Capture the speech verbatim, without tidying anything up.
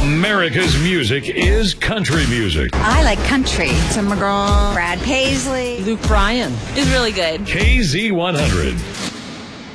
America's music is country music. I like country. Tim McGraw, Brad Paisley, Luke Bryan is really good. K Z one hundred.